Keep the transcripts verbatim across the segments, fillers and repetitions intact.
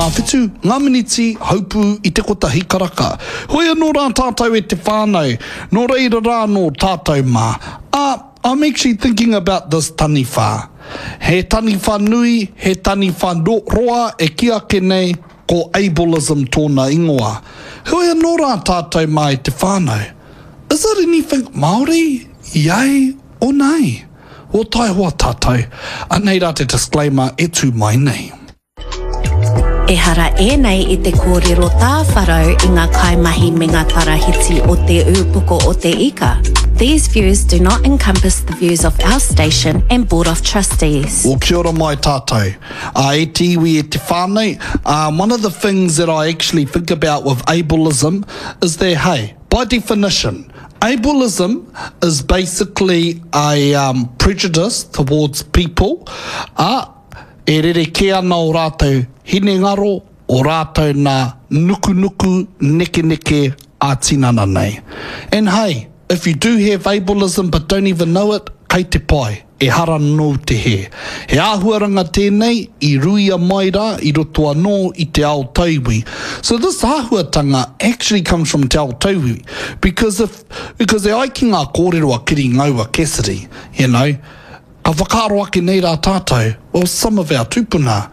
Whitu, ngā miniti haupu I te kotahi karaka. Hoi anō rā tātou e te whānau, nō reira rā nō tātou mā. Uh, I'm actually thinking about this taniwha. He taniwha nui, he taniwha no, roa e kia ke nei ko ableism tōna ingoa. Hoi anō rā tātou mā e te whānau. Is there anything Māori? Yay or nay? O tai hoa tātou. Anei rā te disclaimer e tū mai nei. E hara e nei I te kōrero tā wharau I ngā kaimahi me ngā tarahiti o te ūpuko o te ika. These views do not encompass the views of our station and Board of Trustees. O kia ora mai tātou. Uh, e te iwi e te whānau. Uh, one of the things that I actually think about with ableism is that, hey, by definition, ableism is basically a um, prejudice towards people. Uh, E rere ke ana o rātou hine ngaro, o rātou nā nuku nuku neke neke a tinana nei. And hey, if you do have ableism but don't even know it, kei te pai, e hara no te he. He āhuaranga tēnei, I ruia mai rā, I roto anō I te ao tauwi. So this āhuatanga actually comes from te ao tauwi, because if, because e ai ki ngā kōrero a kiri ngaua Cassidy, you know, ka whakaro ake nei rā tātou, well, some of our tupuna,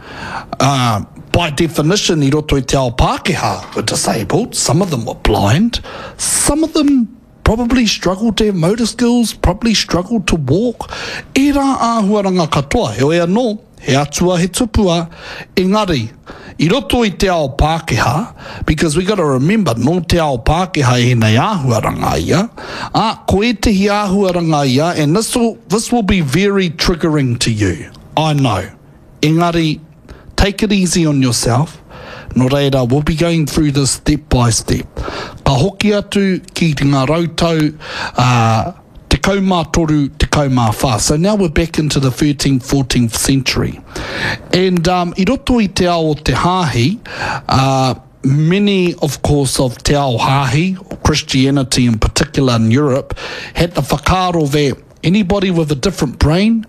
uh, by definition, I roto I te ao Pākehā were disabled. Some of them were blind. Some of them probably struggled to have motor skills, probably struggled to walk. E rā āhuaranga katoa, he oia no, he atua he tupua, engari, I roto I te ao Pākehā, because we got to remember, no te ao Pākehā e nei āhuaranga ia, a ko e tehi āhuaranga ia, and this will, this will be very triggering to you, I know. Engari, take it easy on yourself. No reira, we'll be going through this step by step. Ka hoki atu ki te ngā rautau, uh, te kaumā toru, te kaumā whā. So now we're back into the thirteenth, fourteenth century. And um, I roto I te ao o te hāhi, uh, many, of course, of te ao hāhi, Christianity in particular in Europe, had the whakaro that anybody with a different brain,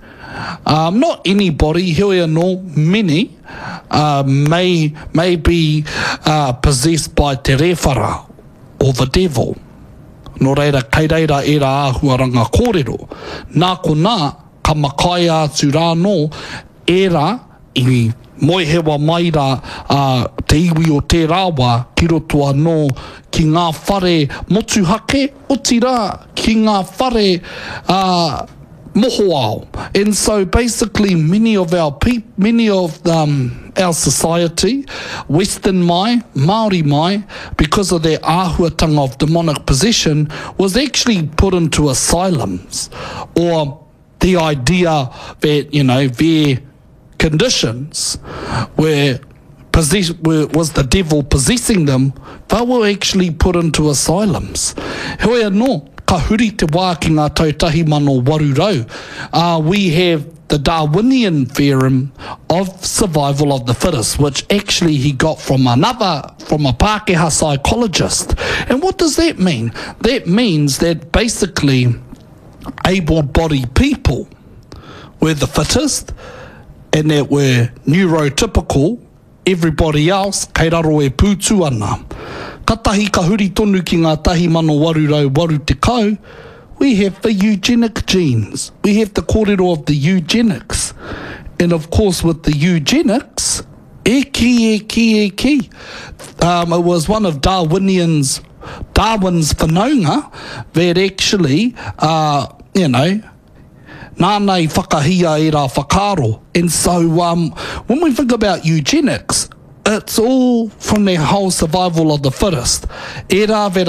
um, not anybody, here we are no, many, uh, may, may be uh, possessed by te rewhara, or the devil. No reira, kei reira e rā āhuaranga kōrero. Nā ko nā, ka makai atu rā no, e rā, I moehewa mai rā uh, te iwi o te rāwa, ki roto anō ki ngā whare motuhake, o ti rā, ki ngā whare uh, moho ao. And so basically many of our people, many of um, our society, Western mai, Māori mai, because of their āhuatanga of demonic possession, was actually put into asylums, or the idea that, you know, their conditions where possess, where was the devil possessing them, they were actually put into asylums. Hoi anō, ka huri te wā ki ngā tautahi mano warurau. Uh, we have the Darwinian theorem of survival of the fittest, which actually he got from another, from a Pākehā psychologist. And what does that mean? That means that basically able-bodied people were the fittest, and that were neurotypical, everybody else, kei raro e pūtu ana. Ka tahi ka huri tonu ki ngā tahi mano warurau waru te kau, we have the eugenic genes. We have the kōrero of the eugenics. And of course with the eugenics, e ki, e ki, e ki. Um, it was one of Darwinian's, Darwin's whanaunga that actually, uh, you know, nānei whakahia e rā whakaro. And so um, when we think about eugenics, it's all from the whole survival of the fittest. E rā vera